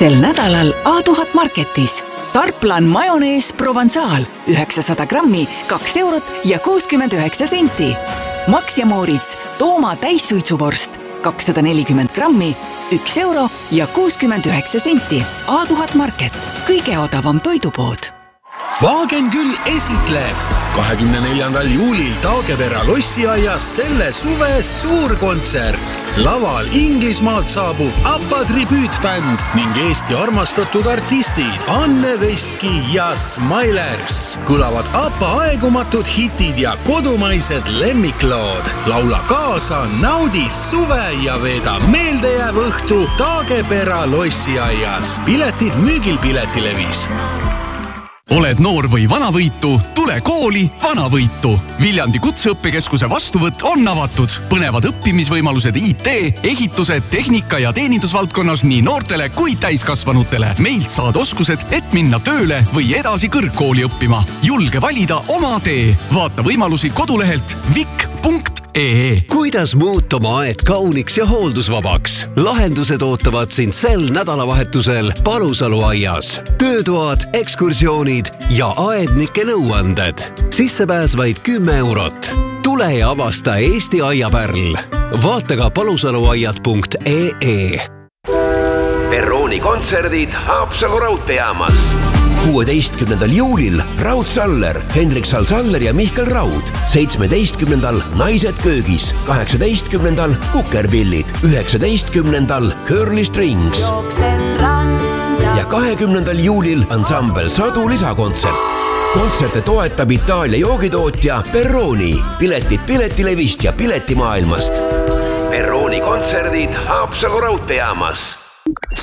Sel nädalal A1000 Marketis. Tarplan majonees Provençal 900 grammi 2 eurot ja 69 senti. Max ja Moritz Tooma täissuitsuvorst 240 grammi 1 euro ja 69 senti. A1000 Market, kõige odavam toidupood. Vaagen küll esitleb 24. juulil Taagepera lossiaias selle suve suurkontsert. Laval Inglismaalt saabub ABBA tribüütbänd ning Eesti armastatud artistid Anne Veski ja Smilers. Kõlavad ABBA aegumatud hitid ja kodumaised lemmiklood. Laula kaasa, naudi suve ja veeda meeldejääv õhtu Taagepera lossiaias. Piletid müügil Piletilevis. Oled noor või vanavõitu, tule kooli Vanavõitu. Viljandi kutseõppekeskuse vastuvõtt on avatud. Põnevad õppimisvõimalused IT, ehituse, tehnika ja teenindusvaldkonnas nii noortele kui täiskasvanutele. Meilt saad oskused, et minna tööle või edasi kõrgkooli õppima. Julge valida oma tee. Vaata võimalusi kodulehelt vik.ee. Kuidas muuta oma aed kauniks ja hooldusvabaks? Lahendused ootavad sind sel nädalavahetusel Palusalu aias. Töötoad, ekskursioonid ja aednike nõuanded. Sissepääs vaid 10 eurot. Tule ja avasta Eesti aiapärl. Vaata ka palusaluaiad.ee. Perrooni kontserdid Haapsalu raudteejaamas. 16. juulil Raud Saller, Hendrik Saller ja Mihkel Raud. 17. Naised köögis. 18. Kukerpillid. 19. Curly Strings. Ja 20. juulil ansambel Sadu lisakontsert. Kontserte toetab Itaalia joogitootja Perrooni. Piletid Piletilevist ja Piletimaailmast. Perrooni kontserdid Haapsalu raudteejaamas.